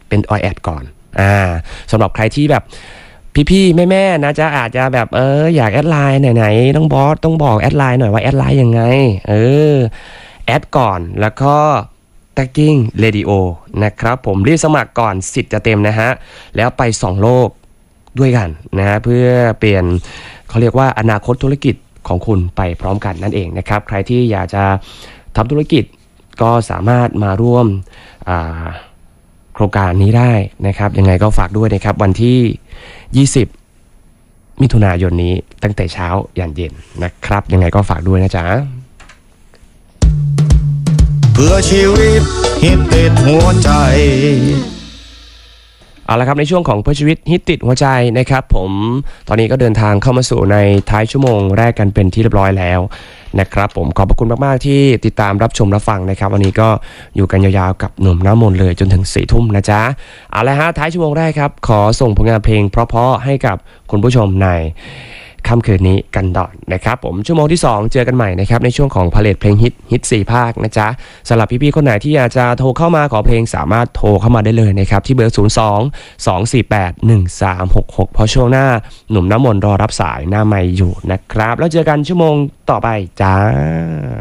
เป็นแอดก่อนสำหรับใครที่แบบพี่ๆแม่ๆนะจะอาจจะแบบอยากแอดไลน์ไหนๆต้องบอสต้องบอกแอดไลน์หน่อยว่าแอดไลน์ยังไงแอดก่อนแล้วก็ tagging radio นะครับผมรีบสมัครก่อนสิทธิ์จะเต็มนะฮะแล้วไป2โลกด้วยกันนะฮะเพื่อเปลี่ยนเขาเรียกว่าอนาคตธุรกิจของคุณไปพร้อมกันนั่นเองนะครับใครที่อยากจะทำธุรกิจก็สามารถมาร่วมโครงการนี้ได้นะครับยังไงก็ฝากด้วยนะครับวันที่20มิถุนายนนี้ตั้งแต่เช้ายันเย็นนะครับยังไงก็ฝากด้วยนะจ๊ะเพื่อชีวิตฮิตติดหัวใจเอาละครับในช่วงของเพื่อชีวิตฮิตติดหัวใจนะครับผมตอนนี้ก็เดินทางเข้ามาสู่ในท้ายชั่วโมงแรกกันเป็นที่เรียบร้อยแล้วนะครับผมขอบพระคุณมากๆที่ติดตามรับชมรับฟังนะครับวันนี้ก็อยู่กันยาวๆกับหนุ่มน้ำมนต์เลยจนถึง4 ทุ่มนะจ๊ะเอาละฮะท้ายชั่วโมงแรกครับขอส่งผลงานเพลงเพราะๆให้กับคุณผู้ชมในค่ำคืนนี้กันต่อนะครับผมชั่วโมงที่2เจอกันใหม่นะครับในช่วงของพาเลทเพลงฮิต4ภาคนะจ๊ะสำหรับพี่ๆคนไหนที่อยากจะโทรเข้ามาขอเพลงสามารถโทรเข้ามาได้เลยนะครับที่เบอร์02-248-1366เพราะช่วงหน้าหนุ่มน้ำมนต์รอรับสายหน้าไมค์อยู่นะครับแล้วเจอกันชั่วโมงต่อไปจ้า